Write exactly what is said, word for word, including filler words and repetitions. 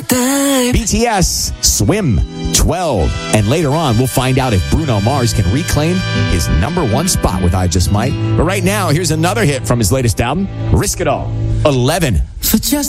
B T S, Swim, twelve. And later on, we'll find out if Bruno Mars can reclaim his number one spot with I Just Might. But right now, here's another hit from his latest album, Risk It All, eleven. For just